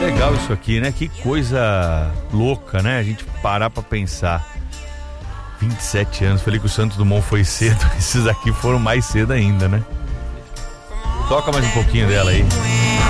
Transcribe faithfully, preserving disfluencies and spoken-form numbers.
Legal isso aqui, né? Que coisa louca, né? A gente parar pra pensar. vinte e sete anos, falei que o Santos Dumont foi cedo, esses aqui foram mais cedo ainda, né? Toca mais um pouquinho dela aí.